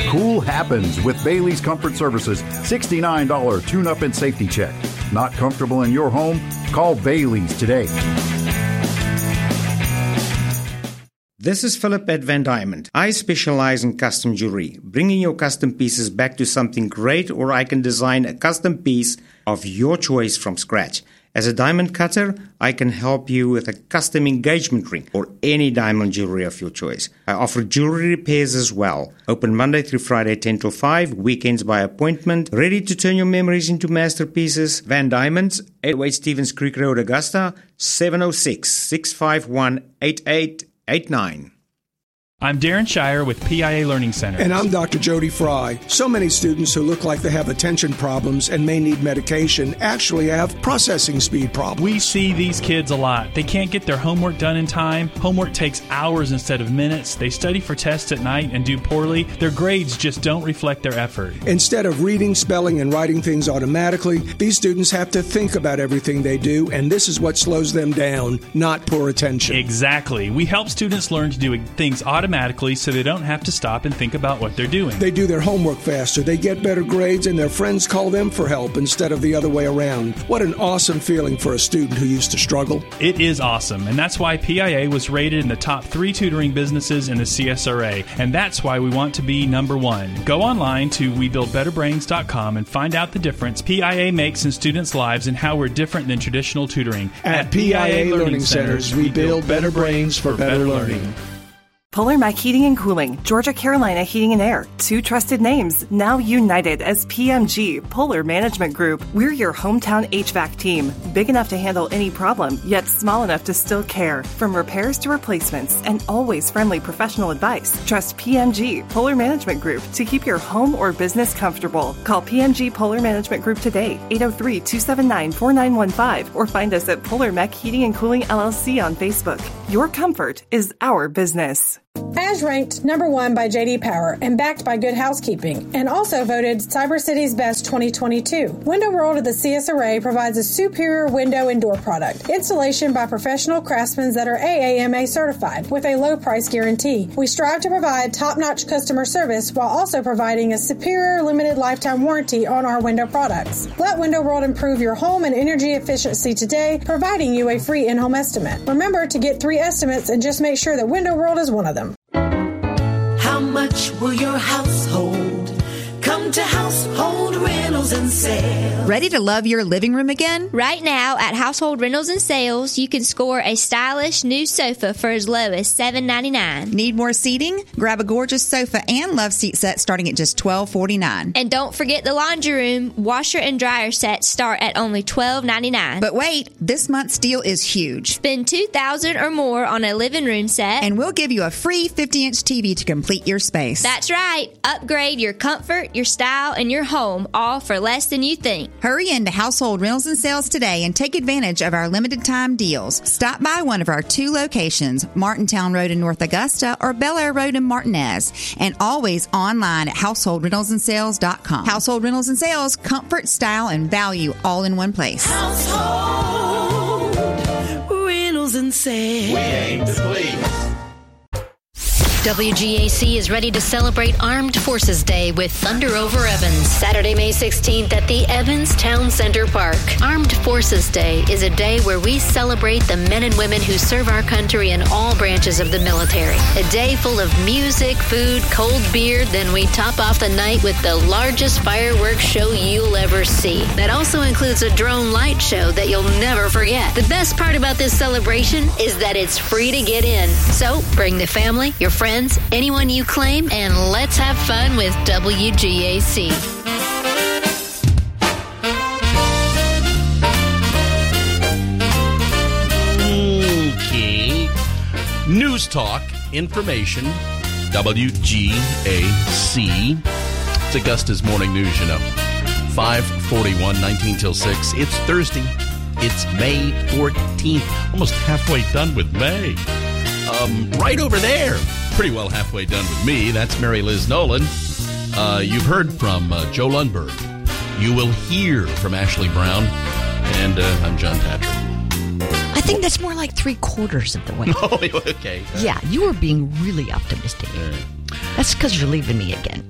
Cool happens with Bailey's Comfort Services $69 tune-up and safety check. Not comfortable in your home? Call Bailey's today. This is Philip at Van Diamond. I specialize in custom jewelry, bringing your custom pieces back to something great, or I can design a custom piece of your choice from scratch. As a diamond cutter, I can help you with a custom engagement ring or any diamond jewelry of your choice. I offer jewelry repairs as well. Open Monday through Friday 10 till 5, weekends by appointment. Ready to turn your memories into masterpieces? Van Diamonds, 808 Stevens Creek Road, Augusta, 706-651-8889. I'm Darren Shire with PIA Learning Center. And I'm Dr. Jody Fry. So many students who look like they have attention problems and may need medication actually have processing speed problems. We see these kids a lot. They can't get their homework done in time. Homework takes hours instead of minutes. They study for tests at night and do poorly. Their grades just don't reflect their effort. Instead of reading, spelling, and writing things automatically, these students have to think about everything they do, and this is what slows them down, not poor attention. Exactly. We help students learn to do things automatically so they don't have to stop and think about what they're doing. They do their homework faster, they get better grades, and their friends call them for help instead of the other way around. What an awesome feeling for a student who used to struggle. It is awesome, and that's why PIA was rated in the top 3 tutoring businesses in the CSRA, and that's why we want to be number 1. Go online to WeBuildBetterBrains.com and find out the difference PIA makes in students' lives and how we're different than traditional tutoring. At PIA Learning Centers, we build better brains for better learning. Polar Mac Heating and Cooling, Georgia Carolina Heating and Air, 2 trusted names, now united as PMG, Polar Management Group. We're your hometown HVAC team, big enough to handle any problem, yet small enough to still care. From repairs to replacements, and always friendly professional advice. Trust PMG, Polar Management Group, to keep your home or business comfortable. Call PMG Polar Management Group today, 803-279-4915, or find us at Polar Mac Heating and Cooling LLC on Facebook. Your comfort is our business. As ranked number 1 by J.D. Power and backed by Good Housekeeping, and also voted Cyber City's Best 2022, Window World of the CSRA provides a superior window and door product. Installation by professional craftsmen that are AAMA certified with a low price guarantee. We strive to provide top-notch customer service while also providing a superior limited lifetime warranty on our window products. Let Window World improve your home and energy efficiency today, providing you a free in-home estimate. Remember to get 3 estimates and just make sure that Window World is one of them. How much will your household come to Household Rentals and Sales? Ready to love your living room again? Right now at Household Rentals and Sales, you can score a stylish new sofa for as low as $7.99. Need more seating? Grab a gorgeous sofa and love seat set starting at just $12.49. And don't forget the laundry room, washer and dryer sets start at only $12.99. But wait, this month's deal is huge. Spend $2,000 or more on a living room set, and we'll give you a free 50-inch TV to complete your space. That's right. Upgrade your comfort, your style, and your home, all for less than you think. Hurry into Household Rentals and Sales today and take advantage of our limited time deals. Stop by one of our 2 locations, Martintown Road in North Augusta or Bel Air Road in Martinez, and always online at householdrentalsandsales.com. Household Rentals and Sales, comfort, style, and value all in one place. Household Rentals and Sales. We aim to please. WGAC is ready to celebrate Armed Forces Day with Thunder Over Evans, Saturday, May 16th at the Evans Town Center Park. Armed Forces Day is a day where we celebrate the men and women who serve our country in all branches of the military. A day full of music, food, cold beer, then we top off the night with the largest fireworks show you'll ever see. That also includes a drone light show that you'll never forget. The best part about this celebration is that it's free to get in. So bring the family, your friends, anyone you claim, and let's have fun with WGAC. Okay. News talk, information, WGAC. It's Augusta's morning news, 5:41, 19 till 6. It's Thursday. It's May 14th. Almost halfway done with May. Right over there. Pretty well halfway done with me. That's Mary Liz Nolan. You've heard from Joe Lundberg. You will hear from Ashley Brown. And I'm John Patrick. I think that's more like 3/4 of the way. Oh, okay. Yeah, you were being really optimistic. That's because you're leaving me again.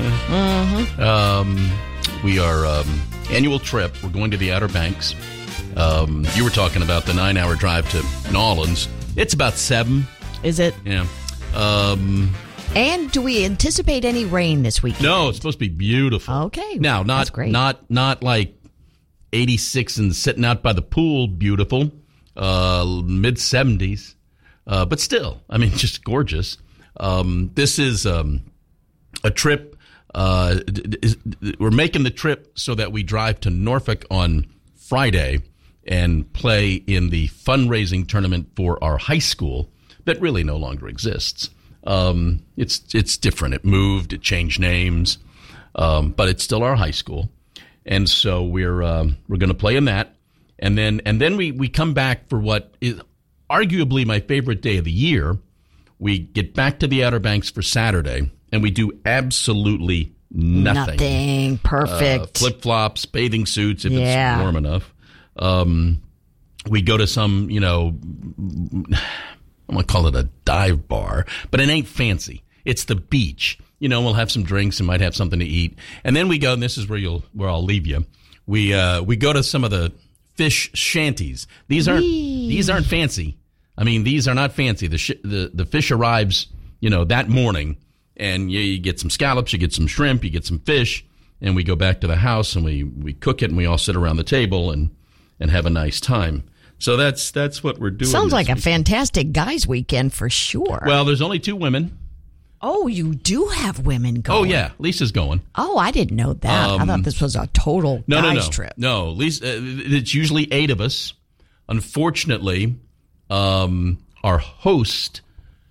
We are annual trip. We're going to the Outer Banks. You were talking about the 9-hour drive to New Orleans. It's about 7. Is it? Yeah. And do we anticipate any rain this weekend? No, it's supposed to be beautiful. Okay. Now, That's great. not like 86 and sitting out by the pool, beautiful. Mid-70s. But still, I mean, just gorgeous. This is a trip. We're making the trip so that we drive to Norfolk on Friday and play in the fundraising tournament for our high school that really no longer exists. It's different. It moved. It changed names, but it's still our high school, and so we're going to play in that, and then we come back for what is arguably my favorite day of the year. We get back to the Outer Banks for Saturday, and we do absolutely nothing. Perfect. Flip-flops, bathing suits if it's warm enough. We go to some, I'm going to call it a dive bar, but it ain't fancy. It's the beach. We'll have some drinks and might have something to eat. And then we go, and this is where I'll leave you. We go to some of the fish shanties. These aren't fancy. I mean, these are not fancy. The fish arrives, that morning, and you get some scallops, you get some shrimp, you get some fish, and we go back to the house and we cook it, and we all sit around the table and have a nice time. So that's what we're doing. Sounds like a weekend. fantastic guys' weekend for sure. Well, there's only 2 women. Oh, you do have women going. Oh, yeah. Lisa's going. Oh, I didn't know that. I thought this was a total guys trip. No, Lisa, it's usually 8 of us. Unfortunately, our host's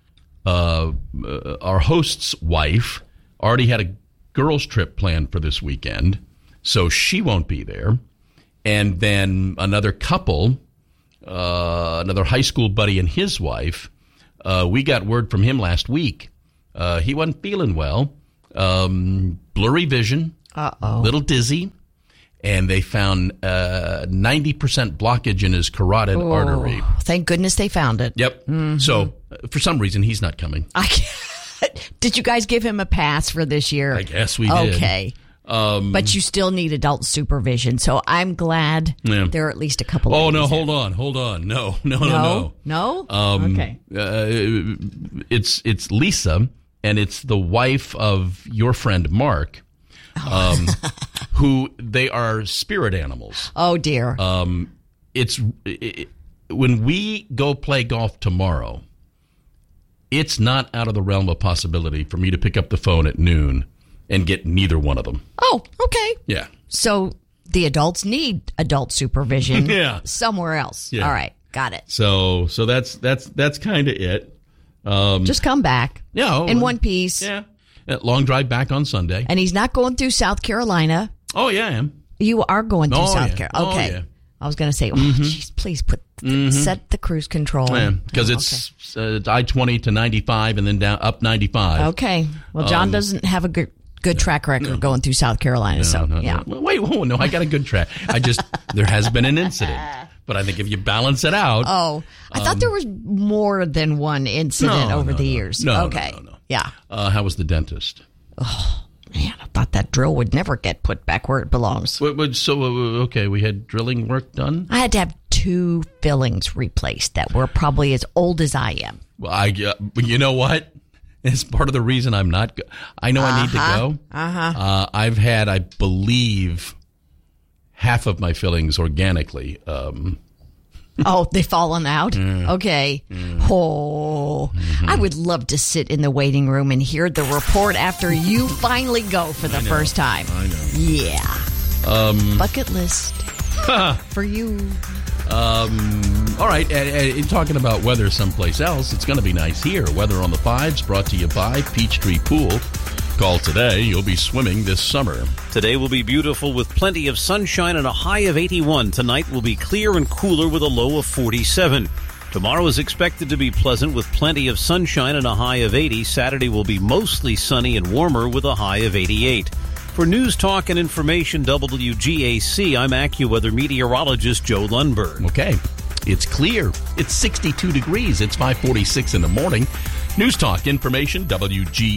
wife already had a girls' trip planned for this weekend, so she won't be there. And then another couple, another high school buddy and his wife, we got word from him last week. He wasn't feeling well. Blurry vision, little dizzy, and they found 90% blockage in his carotid artery. Thank goodness they found it. Yep. Mm-hmm. So for some reason, he's not coming. Did you guys give him a pass for this year? I guess we did. Okay. But you still need adult supervision, so I'm glad there are at least a couple of no, hold on. No. No? Okay. It's Lisa, and it's the wife of your friend Mark, who they are spirit animals. Oh, dear. When we go play golf tomorrow, it's not out of the realm of possibility for me to pick up the phone at noon and get neither one of them. Oh, okay. Yeah. So the adults need adult supervision somewhere else. Yeah. All right. Got it. So that's kind of it. Just come back. In one piece. Yeah. Long drive back on Sunday. And he's not going through South Carolina. Oh, yeah, I am. You are going through South Carolina. Okay. Oh, yeah. I was going to say, geez, please set the cruise control. Because it's I-20 to 95 and then down up 95. Okay. Well, John doesn't have a good track record going through South Carolina. No. Wait, no, I got a good track. There has been an incident. But I think if you balance it out. Oh, I thought there was more than one incident over the years. No. Okay. Yeah. How was the dentist? Oh, man, I thought that drill would never get put back where it belongs. So, we had drilling work done? I had to have 2 fillings replaced that were probably as old as I am. Well, you know what? It's part of the reason I'm not I know I need to go. I've had, I believe, half of my fillings organically. They've fallen out? Okay. I would love to sit in the waiting room and hear the report after you finally go for the first time. I know. Yeah. Bucket list for you. All right, and talking about weather someplace else, it's going to be nice here. Weather on the 5s brought to you by Peachtree Pool. Call today. You'll be swimming this summer. Today will be beautiful with plenty of sunshine and a high of 81. Tonight will be clear and cooler with a low of 47. Tomorrow is expected to be pleasant with plenty of sunshine and a high of 80. Saturday will be mostly sunny and warmer with a high of 88. For News Talk and Information WGAC, I'm AccuWeather meteorologist Joe Lundberg. Okay, it's clear. It's 62 degrees. It's 5:46 in the morning. News Talk Information WGAC.